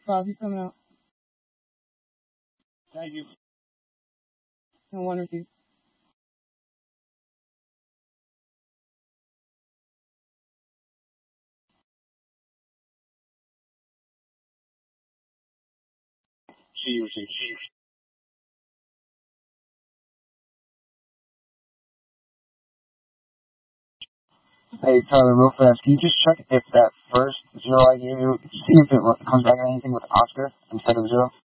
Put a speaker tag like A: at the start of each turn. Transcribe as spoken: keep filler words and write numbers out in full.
A: Bob, he's coming out.
B: Thank you.
A: No wonder you.
B: She received. Hey, Tyler, real fast, can you just check if that first zero I gave you, see if it comes back at anything with Oscar instead of zero?